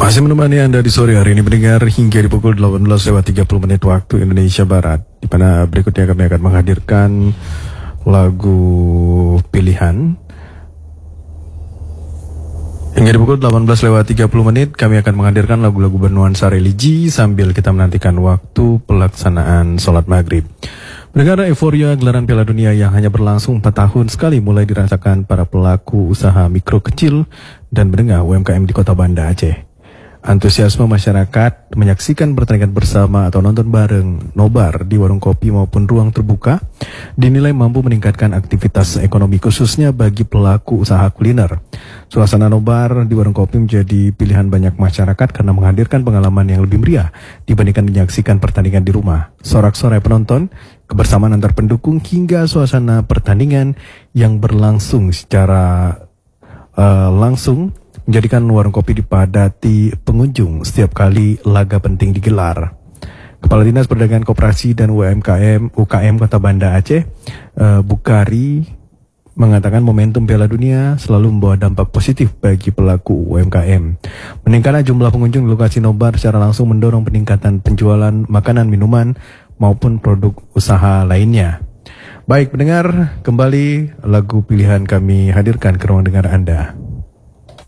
Masih menemani Anda di sore hari ini mendengar hingga di pukul 18:30 waktu Indonesia Barat, di mana berikutnya kami akan menghadirkan lagu pilihan. Hingga di pukul 18:30 kami akan menghadirkan lagu-lagu bernuansa religi sambil kita menantikan waktu pelaksanaan sholat maghrib. Mendengar euforia gelaran Piala Dunia yang hanya berlangsung 4 tahun sekali mulai dirasakan para pelaku usaha mikro kecil dan menengah UMKM di Kota Banda Aceh. Antusiasme masyarakat menyaksikan pertandingan bersama atau nonton bareng nobar di warung kopi maupun ruang terbuka dinilai mampu meningkatkan aktivitas ekonomi khususnya bagi pelaku usaha kuliner. Suasana nobar di warung kopi menjadi pilihan banyak masyarakat karena menghadirkan pengalaman yang lebih meriah dibandingkan menyaksikan pertandingan di rumah. Sorak-sorai penonton, kebersamaan antar pendukung hingga suasana pertandingan yang berlangsung secara langsung menjadikan warung kopi dipadati pengunjung setiap kali laga penting digelar. Kepala Dinas Perdagangan Koperasi dan UKM Kota Banda Aceh, Bukari, mengatakan momentum Piala Dunia selalu membawa dampak positif bagi pelaku UMKM. Meningkatnya jumlah pengunjung di lokasi nobar secara langsung mendorong peningkatan penjualan makanan, minuman, maupun produk usaha lainnya. Baik, pendengar, kembali lagu pilihan kami hadirkan ke ruang dengar Anda.